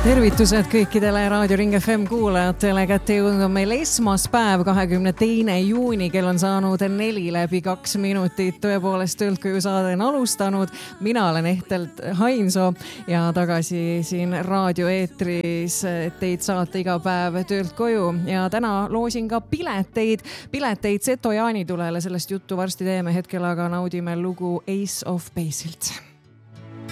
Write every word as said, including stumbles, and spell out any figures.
Tervitused kõikidele Raadio Ring F M kuulajatele. Kätte jõudnud on meil esmaspäev, kahekümne teine juuni, kell on saanud neli läbi kaks minutit. Tõepoolest töölt koju saade on alustanud. Mina olen Ehtelt Hainsoo ja tagasi siin raadioeetris teid saate iga päev töölt koju. Ja täna loosin ka pileteid, pileteid Seto jaanitulele. Sellest juttu varsti teeme, hetkel aga naudime lugu Ace of Baseilt.